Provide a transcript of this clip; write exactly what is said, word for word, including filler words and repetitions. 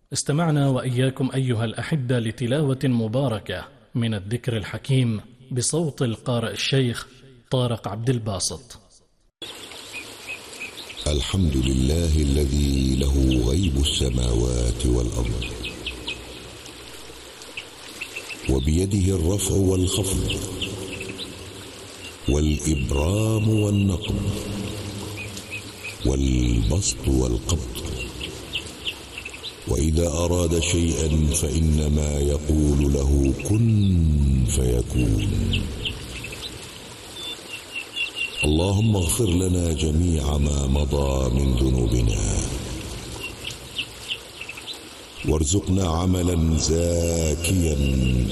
استمعنا وإياكم أيها الأحبة لتلاوة مباركة من الذكر الحكيم بصوت القارئ الشيخ طارق عبد الباسط. الحمد لله الذي له غيب السماوات والأرض، وبيده الرفع والخفض والإبرام والنقم والبسط والقبض، وإذا أراد شيئا فإنما يقول له كن فيكون. اللهم اغفر لنا جميع ما مضى من ذنوبنا، وارزقنا عملا زاكيا